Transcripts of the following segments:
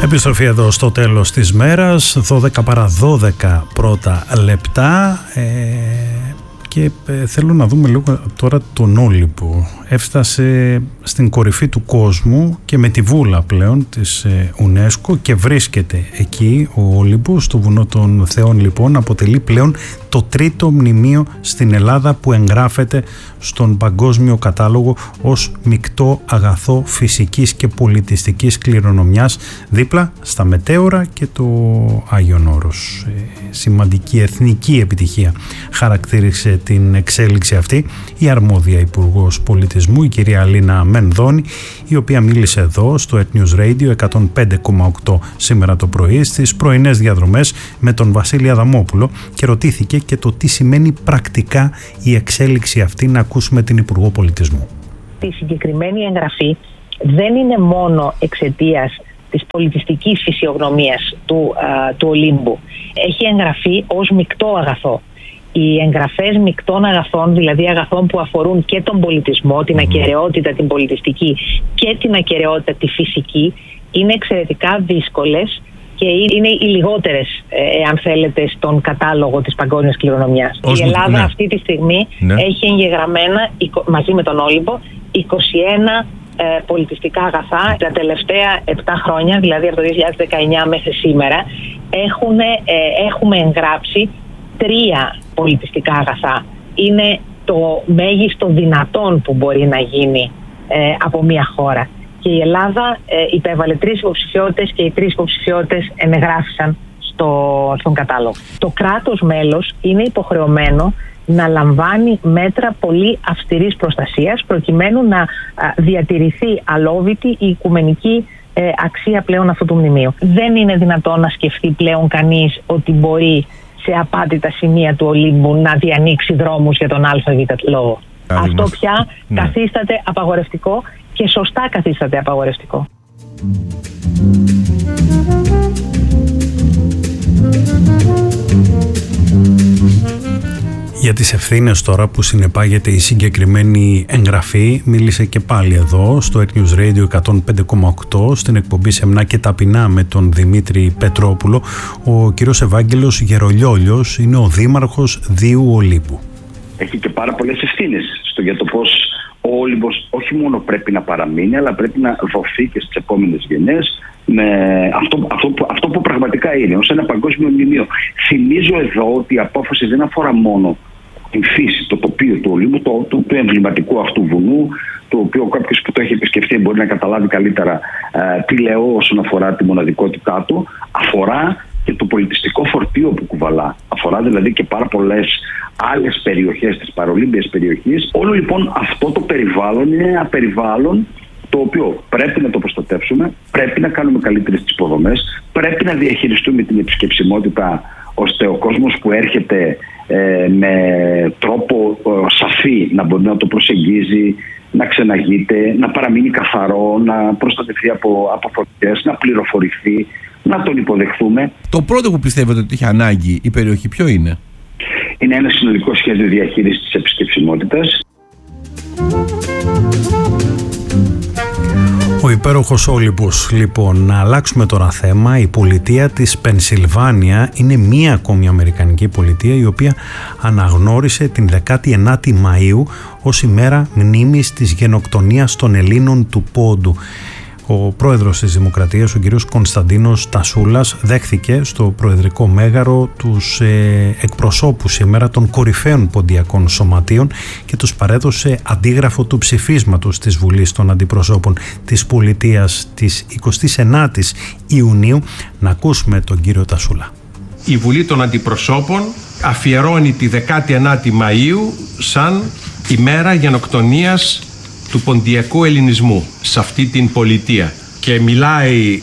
Επιστροφή εδώ στο τέλος της μέρας, 12 παρά 12 πρώτα λεπτά και θέλω να δούμε λίγο τώρα τον Όλυμπο. Έφτασε στην κορυφή του κόσμου και με τη βούλα πλέον της UNESCO και βρίσκεται εκεί ο Όλυμπος, το βουνό των Θεών λοιπόν, αποτελεί πλέον το τρίτο μνημείο στην Ελλάδα που εγγράφεται στον παγκόσμιο κατάλογο ως μεικτό αγαθό φυσικής και πολιτιστικής κληρονομιάς δίπλα στα μετέωρα και το Άγιον Όρος. Σημαντική εθνική επιτυχία χαρακτήρισε την εξέλιξη αυτή η αρμόδια Υπουργός Πολιτισμού, η κυρία Αλίνα Μενδώνη, η οποία μίλησε εδώ στο News Radio 105,8 σήμερα το πρωί στις πρωινές διαδρομές με τον Βασίλη Αδαμόπουλο και ρωτήθηκε και το τι σημαίνει πρακτικά η εξέλιξη αυτή. Να ακούσουμε την Υπουργό Πολιτισμού. Η συγκεκριμένη εγγραφή δεν είναι μόνο εξαιτίας της πολιτιστικής φυσιογνωμίας του Ολύμπου. Έχει εγγραφεί ως μεικτό αγαθό. Οι εγγραφές μεικτών αγαθών, δηλαδή αγαθών που αφορούν και τον πολιτισμό, την ακεραιότητα, την πολιτιστική και την ακεραιότητα, τη φυσική, είναι εξαιρετικά δύσκολες και είναι οι λιγότερες, αν θέλετε, στον κατάλογο της παγκόσμιας κληρονομιάς. Η Ελλάδα αυτή τη στιγμή έχει εγγεγραμμένα, μαζί με τον Όλυμπο, 21 πολιτιστικά αγαθά. Τα τελευταία 7 χρόνια, δηλαδή από το 2019 μέχρι σήμερα, έχουμε εγγράψει 3 πολιτιστικά αγαθά. Είναι το μέγιστο δυνατόν που μπορεί να γίνει από μια χώρα. Και η Ελλάδα υπέβαλε 3 υποψηφιότητες και οι 3 υποψηφιότητες ενεγράφησαν στον κατάλογο. Το κράτος μέλος είναι υποχρεωμένο να λαμβάνει μέτρα πολύ αυστηρής προστασίας προκειμένου να διατηρηθεί αλόβητη η οικουμενική αξία πλέον αυτού του μνημείου. Δεν είναι δυνατόν να σκεφτεί πλέον κανείς ότι μπορεί σε απάτητα σημεία του Ολύμπου να διανοίξει δρόμους για τον ΑΒ λόγο. Αυτό πια καθίσταται απαγορευτικό και σωστά καθίσταται απαγορευτικό. Για τις ευθύνες τώρα που συνεπάγεται η συγκεκριμένη εγγραφή μίλησε και πάλι εδώ στο News Radio 105,8 στην εκπομπή Σεμνά και Ταπεινά με τον Δημήτρη Πετρόπουλο. Ο κύριος Ευάγγελος Γερολιόλιος είναι ο δήμαρχος Δίου Ολύμπου. Έχει και πάρα πολλές ευθύνες για το πώς ο Όλυμπος όχι μόνο πρέπει να παραμείνει, αλλά πρέπει να δοθεί και στις επόμενες γενιές με αυτό που πραγματικά είναι, ως ένα παγκόσμιο μνημείο. Θυμίζω εδώ ότι η απόφαση δεν αφορά μόνο την φύση, το τοπίο του Ολύμπου, του εμβληματικού αυτού βουνού, το οποίο κάποιος που το έχει επισκεφτεί μπορεί να καταλάβει καλύτερα τι λέω όσον αφορά τη μοναδικότητά του. Αφορά και το πολιτιστικό φορτίο που κουβαλά. Αφορά δηλαδή και πάρα πολλές άλλες περιοχές της παρολύμπιας περιοχής. Όλο λοιπόν αυτό το περιβάλλον είναι ένα περιβάλλον το οποίο πρέπει να το προστατεύσουμε, πρέπει να κάνουμε καλύτερες τις υποδομές, πρέπει να διαχειριστούμε την επισκεψιμότητα ώστε ο κόσμος που έρχεται με τρόπο σαφή να μπορεί να το προσεγγίζει, να ξεναγείται, να παραμείνει καθαρό, να προστατευτεί από φωτιές, να πληροφορηθεί, να τον υποδεχθούμε. Το πρώτο που πιστεύετε ότι έχει ανάγκη η περιοχή ποιο είναι? Είναι ένα συνολικό σχέδιο διαχείρισης της επισκεψιμότητας. Ο υπέροχος Όλυμπος. Λοιπόν, να αλλάξουμε τώρα θέμα. Η πολιτεία της Πενσιλβάνια είναι μία ακόμη αμερικανική πολιτεία η οποία αναγνώρισε την 19η Μαΐου ως ημέρα μνήμης της γενοκτονίας των Ελλήνων του Πόντου. Ο πρόεδρος της Δημοκρατίας, ο κύριος Κωνσταντίνος Τασούλας, δέχθηκε στο Προεδρικό Μέγαρο τους εκπροσώπους σήμερα των κορυφαίων ποντιακών σωματείων και τους παρέδωσε αντίγραφο του ψηφίσματος της Βουλής των Αντιπροσώπων της Πολιτείας της 29ης Ιουνίου. Να ακούσουμε τον κύριο Τασούλα. Η Βουλή των Αντιπροσώπων αφιερώνει τη 19η Μαΐου σαν ημέρα γενοκτονίας του ποντιακού ελληνισμού σε αυτή την πολιτεία και μιλάει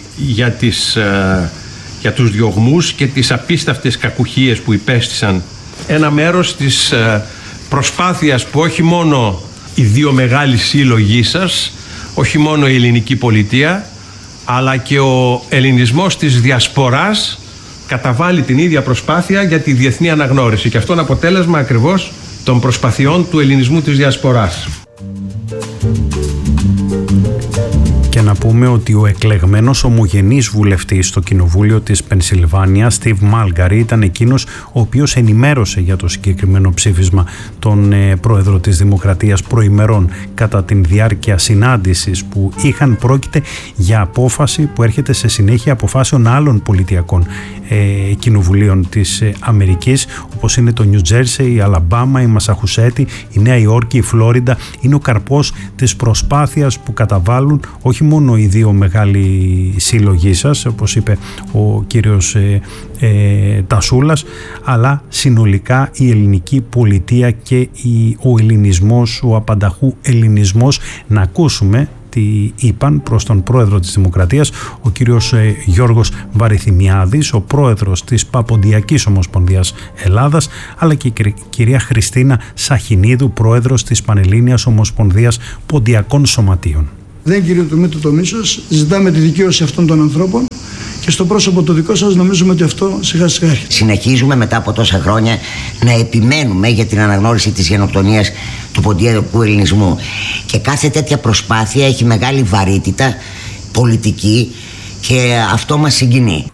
για τους διωγμούς και τις απίστευτες κακουχίες που υπέστησαν. Ένα μέρος της προσπάθειας που όχι μόνο οι δύο μεγάλοι σύλλογοι σας, όχι μόνο η ελληνική πολιτεία, αλλά και ο ελληνισμός της διασποράς καταβάλει την ίδια προσπάθεια για τη διεθνή αναγνώριση και αυτό είναι αποτέλεσμα ακριβώς των προσπαθειών του ελληνισμού της διασποράς. Και να πούμε ότι ο εκλεγμένος ομογενής βουλευτής στο Κοινοβούλιο της Πενσιλβάνια, Στιβ Μάλγκαρη, ήταν εκείνος ο οποίος ενημέρωσε για το συγκεκριμένο ψήφισμα τον πρόεδρο της Δημοκρατίας προημερών κατά την διάρκεια συνάντησης που είχαν. Πρόκειται για απόφαση που έρχεται σε συνέχεια αποφάσεων άλλων πολιτιακών κοινοβουλίων της Αμερικής, όπως είναι το Νιου Τζέρσι, η Αλαμπάμα, η Μασαχουσέτη, η Νέα Υόρκη, η Φλόριντα. Είναι ο καρπός της προσπάθειας που καταβάλουν όχι μόνο οι δύο μεγάλοι σύλλογοι σας, όπως είπε ο κύριος Τασούλας, αλλά συνολικά η ελληνική πολιτεία και ο ελληνισμός, ο απανταχού ελληνισμός. Να ακούσουμε τι είπαν προς τον πρόεδρο της Δημοκρατίας, ο κύριος Γιώργος Βαρυθιμιάδης, ο πρόεδρος της Παποντιακής Ομοσπονδίας Ελλάδας, αλλά και η κυρία Χριστίνα Σαχινίδου, πρόεδρος της Πανελλήνιας Ομοσπονδίας Ποντιακών Σωματείων. Δεν κηρύττουμε το μίσος, ζητάμε τη δικαίωση αυτών των ανθρώπων και στο πρόσωπο το δικό σας νομίζουμε ότι αυτό σιγά σιγά έρχεται. Συνεχίζουμε μετά από τόσα χρόνια να επιμένουμε για την αναγνώριση της γενοκτονίας του ποντιακού ελληνισμού και κάθε τέτοια προσπάθεια έχει μεγάλη βαρύτητα πολιτική και αυτό μας συγκινεί.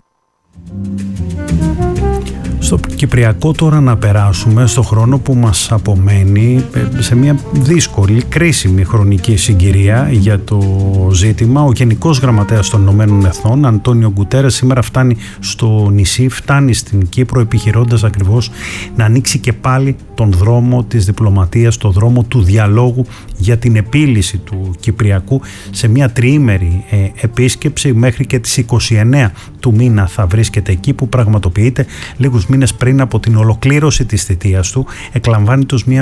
Στο Κυπριακό τώρα να περάσουμε στο χρόνο που μας απομένει, σε μια δύσκολη, κρίσιμη χρονική συγκυρία για το ζήτημα. Ο Γενικός Γραμματέας των Ηνωμένων Εθνών, Αντώνιο Γκουτέρες, σήμερα φτάνει στο νησί, φτάνει στην Κύπρο, επιχειρώντας ακριβώς να ανοίξει και πάλι τον δρόμο της διπλωματίας, τον δρόμο του διαλόγου για την επίλυση του Κυπριακού, σε μια τριήμερη επίσκεψη. Μέχρι και τις 29 του μήνα θα βρίσκεται εκεί, που πραγματοποιείται λίγους μήνες πριν από την ολοκλήρωση της θητείας του. Εκλαμβάνεται ως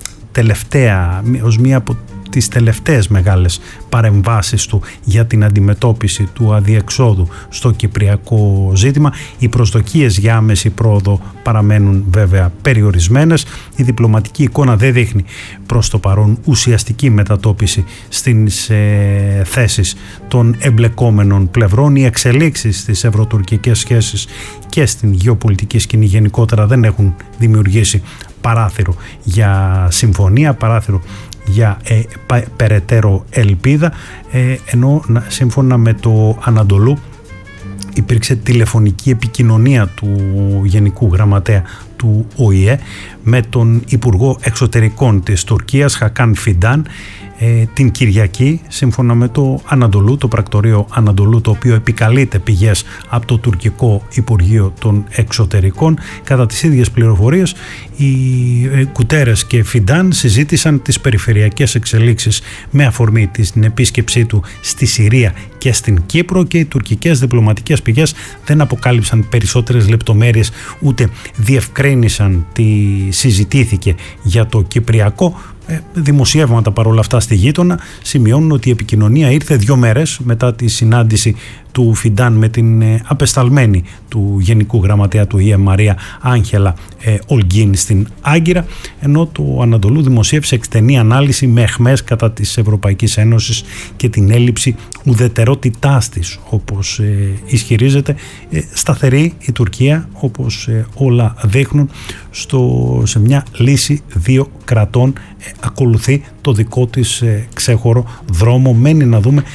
μία από τις τελευταίες μεγάλες παρεμβάσεις του για την αντιμετώπιση του αδιεξόδου στο κυπριακό ζήτημα. Οι προσδοκίες για άμεση πρόοδο παραμένουν βέβαια περιορισμένες. Η διπλωματική εικόνα δεν δείχνει προς το παρόν ουσιαστική μετατόπιση στις θέσεις των εμπλεκόμενων πλευρών. Οι εξελίξεις στις ευρωτουρκικές σχέσεις και στην γεωπολιτική σκηνή γενικότερα δεν έχουν δημιουργήσει παράθυρο για συμφωνία, παράθυρο για περαιτέρω ελπίδα, ενώ σύμφωνα με το Ανατολού υπήρξε τηλεφωνική επικοινωνία του Γενικού Γραμματέα του ΟΗΕ με τον Υπουργό Εξωτερικών της Τουρκίας, Χακάν Φιντάν, την Κυριακή, σύμφωνα με το Ανατολού, το πρακτορείο Ανατολού, το οποίο επικαλείται πηγές από το τουρκικό Υπουργείο των Εξωτερικών. Κατά τις ίδιες πληροφορίες, οι Γκουτέρες και Φιντάν συζήτησαν τις περιφερειακές εξελίξεις με αφορμή την επίσκεψή του στη Συρία και στην Κύπρο, και οι τουρκικές διπλωματικές πηγές δεν αποκάλυψαν περισσότερες λεπτομέρειες, ούτε διευκρίνησαν τι συζητήθηκε για το Κυπριακό. Δημοσιεύματα παρόλα αυτά στη γείτονα σημειώνουν ότι η επικοινωνία ήρθε 2 μέρες μετά τη συνάντηση του Φιντάν με την απεσταλμένη του Γενικού Γραμματέα του ΙΕ, Μαρία Άγχελα Ολγκίν, στην Άγκυρα, ενώ το Ανατολού δημοσίευσε εκτενή ανάλυση με αιχμές κατά της Ευρωπαϊκής Ένωσης και την έλλειψη ουδετερότητάς της, όπως ισχυρίζεται. Σταθερή η Τουρκία, όπως όλα δείχνουν, σε μια λύση 2 κρατών, ακολουθεί το δικό της ξέχωρο δρόμο. Μένει να δούμε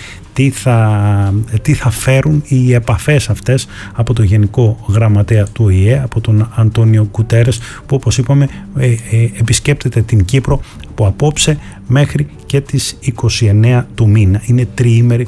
τι θα φέρουν οι επαφές αυτές από το Γενικό Γραμματέα του ΟΗΕ, από τον Αντώνιο Γκουτέρες, που όπως είπαμε επισκέπτεται την Κύπρο από απόψε μέχρι και τις 29 του μήνα. Είναι τριήμερη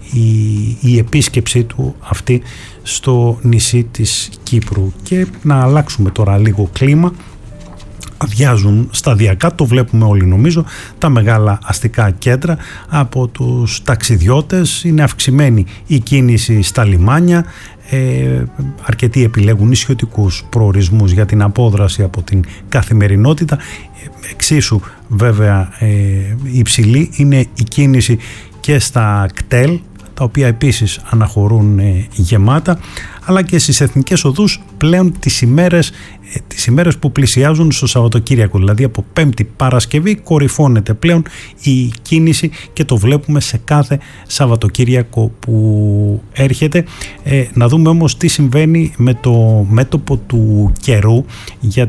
η επίσκεψή του αυτή στο νησί της Κύπρου. Και να αλλάξουμε τώρα λίγο κλίμα. Αδειάζουν σταδιακά, το βλέπουμε όλοι νομίζω, τα μεγάλα αστικά κέντρα από τους ταξιδιώτες. Είναι αυξημένη η κίνηση στα λιμάνια. Αρκετοί επιλέγουν νησιωτικούς προορισμούς για την απόδραση από την καθημερινότητα. Εξίσου βέβαια υψηλή είναι η κίνηση και στα κτέλ, τα οποία επίσης αναχωρούν γεμάτα, αλλά και στις εθνικές οδούς πλέον τις ημέρες που πλησιάζουν στο Σαββατοκύριακο, δηλαδή από Πέμπτη Παρασκευή, κορυφώνεται πλέον η κίνηση και το βλέπουμε σε κάθε Σαββατοκύριακο που έρχεται. Να δούμε όμως τι συμβαίνει με το μέτωπο του καιρού, γιατί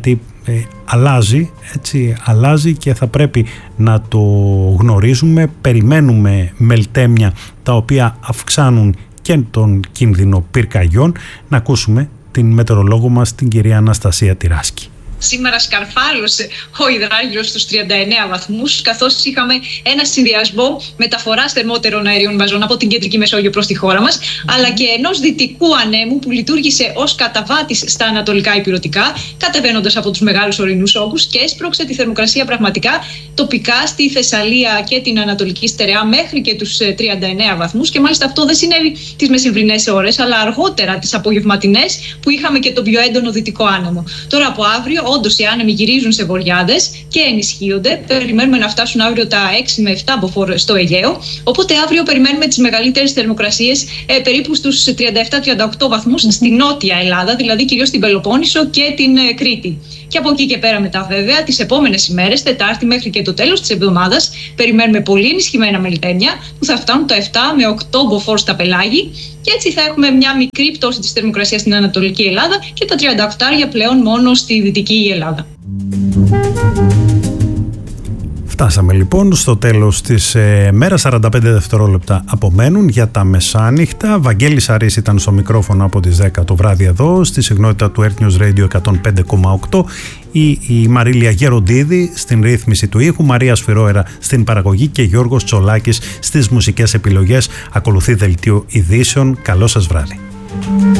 αλλάζει και θα πρέπει να το γνωρίζουμε. Περιμένουμε μελτέμια τα οποία αυξάνουν και τον κίνδυνο πυρκαγιών. Να ακούσουμε την μετεωρολόγο μας, την κυρία Αναστασία Τυράσκη. Σήμερα σκαρφάλωσε ο υδράργυρος στους 39 βαθμούς, καθώς είχαμε ένα συνδυασμό μεταφοράς θερμότερων αερίων μαζών από την κεντρική Μεσόγειο προς τη χώρα μας, αλλά και ενός δυτικού ανέμου που λειτουργήσε ως καταβάτης στα ανατολικά ηπειρωτικά, κατεβαίνοντας από τους μεγάλους ορεινούς όγκους και έσπρωξε τη θερμοκρασία πραγματικά τοπικά στη Θεσσαλία και την Ανατολική Στερεά μέχρι και τους 39 βαθμούς. Και μάλιστα αυτό δεν συνέβη τις μεσημβρινές ώρες, αλλά αργότερα τις απογευματινές που είχαμε και τον πιο έντονο δυτικό άνεμο. Τώρα από αύριο, όντως οι άνεμοι γυρίζουν σε βορειάδες και ενισχύονται. Περιμένουμε να φτάσουν αύριο τα 6 με 7 μποφόρ στο Αιγαίο. Οπότε αύριο περιμένουμε τις μεγαλύτερες θερμοκρασίες περίπου στους 37-38 βαθμούς στη νότια Ελλάδα, δηλαδή κυρίως στην Πελοπόννησο και την Κρήτη. Και από εκεί και πέρα μετά, βέβαια, τις επόμενες ημέρες, Τετάρτη μέχρι και το τέλος της εβδομάδας, περιμένουμε πολύ ενισχυμένα μελτέμια που θα φτάνουν τα 7 με 8 μποφόρ στα πελάγη. Και έτσι θα έχουμε μια μικρή πτώση της θερμοκρασίας στην Ανατολική Ελλάδα και τα 38 πλέον μόνο στη Δυτική Ελλάδα. Φτάσαμε λοιπόν στο τέλος της μέρας. 45 δευτερόλεπτα απομένουν για τα μεσάνυχτα. Βαγγέλης Αρής ήταν στο μικρόφωνο από τις 10 το βράδυ εδώ, στη συχνότητα του Earth News Radio 105,8. Η Μαρίλια Γεροντίδη στην ρύθμιση του ήχου, Μαρία Σφυρόερα στην παραγωγή και Γιώργος Τσολάκης στις μουσικές επιλογές. Ακολουθεί δελτίο ειδήσεων. Καλό σας βράδυ.